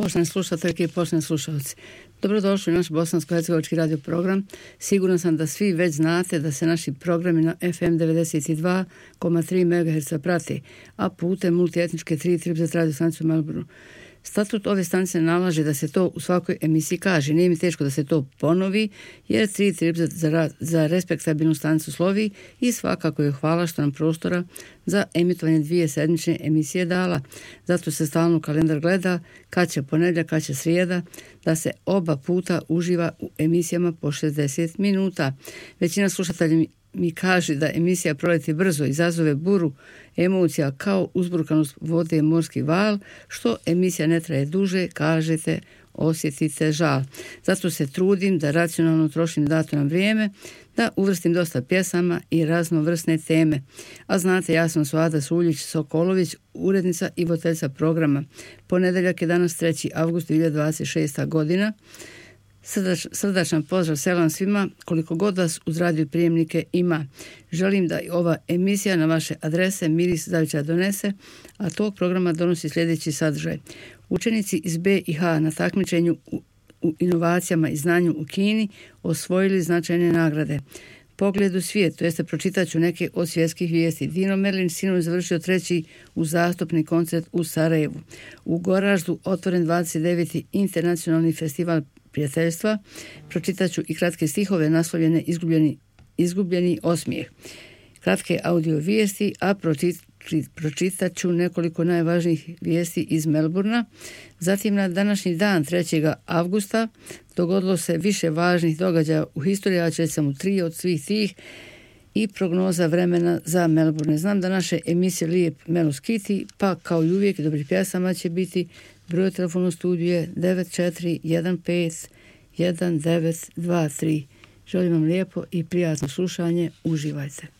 Poštovani slušateljke i poštovani slušalci, dobrodošli u naš bosansko-hercegovački radio program. Sigurno sam da svi već znate da se naši programi na FM 92,3 MHz prati, a putem multietničke 3 tribzet radio stanice u Melbourneu. Statut ove stanice nalaže da se to u svakoj emisiji kaže. Nije mi teško da se to ponovi, jer 3 tribzet za respektabilnu stanicu slovi i svakako je hvala što nam prostora za emitovanje 2 sedmične emisije dala. Zato se stalno kalendar gleda kad će ponedjeljak, kad će srijeda, da se oba puta uživa u emisijama po 60 minuta. Većina slušatelja mi kaže da emisija proleti brzo, izazove buru emocija kao uzburkanost vode morski val, što emisija ne traje duže, kažete, osjetite žal. Zato se trudim da racionalno trošim dato nam vrijeme, da uvrstim dosta pjesama i raznovrsne teme. A znate, ja sam Suada Suljić-Sokolović, urednica i voditeljica programa. Ponedjeljak je danas 3. avgust 2026. godina. Srdačan pozdrav, selam svima, koliko god vas uz radio prijemnike ima. Želim da i ova emisija na vaše adrese miris zavičaja donese, a tog programa donosi sljedeći sadržaj. Učenici iz BiH na takmičenju u inovacijama i znanju u Kini osvojili značajne nagrade. Pogled u svijet, to jeste pročitat ću neke od svjetskih vijesti. Dino Merlin sinoć završio 3. uzastopni koncert u Sarajevu. U Goraždu otvoren 29. internacionalni festival prijateljstva. Pročitat ću i kratke stihove naslovljene Izgubljeni osmijeh. Kratke audio vijesti, a pročitat ću nekoliko najvažnijih vijesti iz Melbournea. Zatim na današnji dan 3. avgusta dogodilo se više važnih događaja u historiji, a će sam u 3 od svih tih i prognoza vremena za Melbourne. Znam da naše emisije lijep Melus Kitty, pa kao i uvijek dobri pjesama će biti. Broj telefonu studije 94151923. Želim vam lijepo i prijatno slušanje. Uživajte.